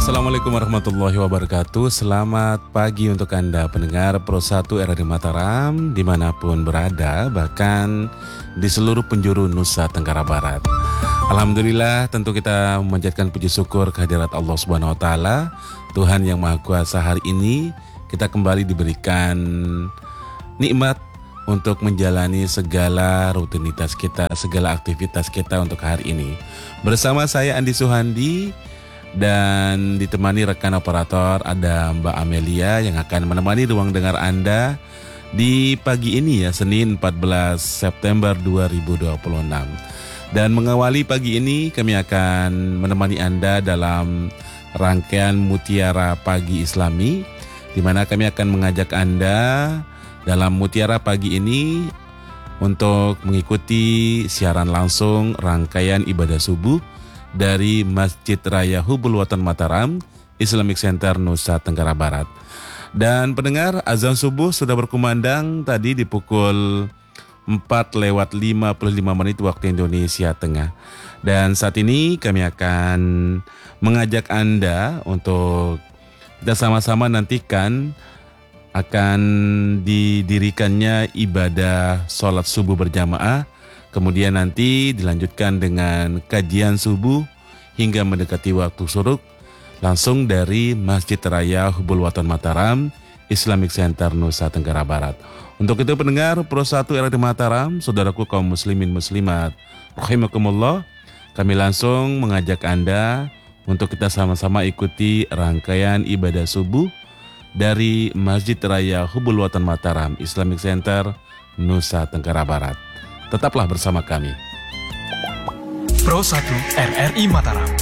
Assalamualaikum warahmatullahi wabarakatuh. Selamat pagi untuk Anda pendengar Pro 1 RRI Mataram dimanapun berada, bahkan di seluruh penjuru Nusa Tenggara Barat. Alhamdulillah, tentu kita memanjatkan puji syukur kehadirat Allah Subhanahu wa Ta'ala, Tuhan yang Maha Kuasa. Hari ini kita kembali diberikan nikmat untuk menjalani segala rutinitas kita, segala aktivitas kita untuk hari ini. Bersama saya Andi Suhandi dan ditemani rekan operator ada Mbak Amelia yang akan menemani ruang dengar Anda di pagi ini ya, Senin 14 September 2026. Dan mengawali pagi ini kami akan menemani Anda dalam rangkaian Mutiara Pagi Islami, di mana kami akan mengajak Anda dalam Mutiara Pagi ini untuk mengikuti siaran langsung rangkaian ibadah subuh dari Masjid Raya Hubul Watan Mataram Islamic Center Nusa Tenggara Barat. Dan pendengar, azan subuh sudah berkumandang tadi di pukul 4:55 waktu Indonesia Tengah. Dan saat ini kami akan mengajak Anda untuk kita sama-sama nantikan akan didirikannya ibadah sholat subuh berjamaah. Kemudian nanti dilanjutkan dengan kajian subuh hingga mendekati waktu syuruk langsung dari Masjid Raya Hubul Watan Mataram Islamic Center Nusa Tenggara Barat. Untuk itu pendengar Pro 1 RRI Mataram, saudaraku kaum muslimin muslimat rahimakumullah, kami langsung mengajak Anda untuk kita sama-sama ikuti rangkaian ibadah subuh dari Masjid Raya Hubul Watan Mataram Islamic Center Nusa Tenggara Barat. Tetaplah bersama kami. Pro 1 RRI Mataram.